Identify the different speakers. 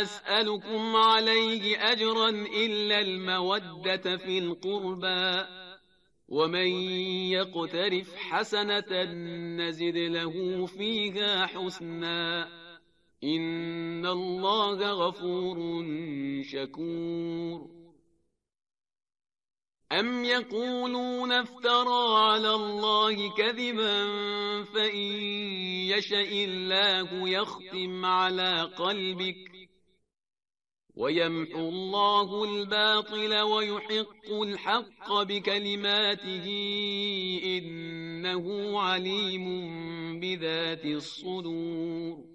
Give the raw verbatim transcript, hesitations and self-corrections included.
Speaker 1: أسألكم عليه أجرا إلا المودة في القربى، ومن يقترف حسنة نزد له فيها حسنا، إن الله غفور شكور. أم يقولون افترى على الله كذبا فإن يشأ الله يختم على قلبك ويمحو الله الباطل ويحق الحق بكلماته إنه عليم بذات الصدور.